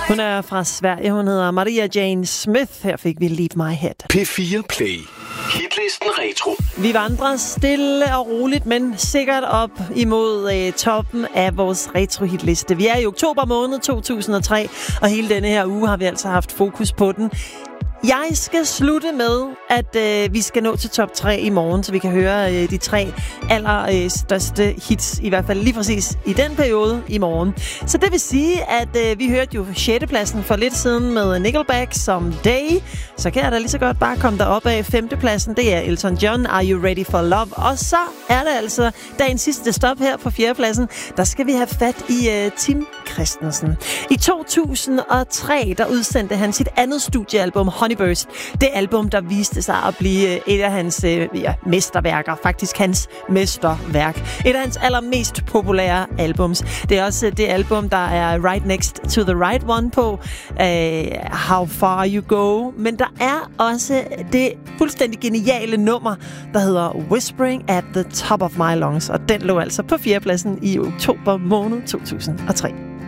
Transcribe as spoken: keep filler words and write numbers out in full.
Hun er fra Sverige. Hun hedder Maria Jane Smith. Her fik vi Leave My Head. P fire Play. Hitlisten Retro. Vi vandrer stille og roligt, men sikkert op imod øh, toppen af vores retro-hitliste. Vi er i oktober måned to tusind og tre, og hele denne her uge har vi altså haft fokus på den. Jeg skal slutte med, at øh, vi skal nå til top tre i morgen, så vi kan høre øh, de tre allerstørste øh, hits, i hvert fald lige præcis i den periode i morgen. Så det vil sige, at øh, vi hørte jo sjette pladsen for lidt siden med Nickelback som Day. Så kan jeg da lige så godt bare komme derop af femte pladsen. Det er Elton John, Are You Ready for Love? Og så er det altså dagens sidste stop her på fjerde pladsen. Der skal vi have fat i øh, Tim Christensen. I to tusind og tre, der udsendte han sit andet studiealbum, Honeyburst. Det album, der viste sig at blive et af hans øh, ja, mesterværker. Faktisk hans mesterværk. Et af hans allermest populære albums. Det er også det album, der er Right Next to the Right One på. Øh, How Far You Go. Men der er også det fuldstændig geniale nummer, der hedder Whispering at the Top of My Lungs. Og den lå altså på fjerdepladsen i oktober måned to tusind og tre.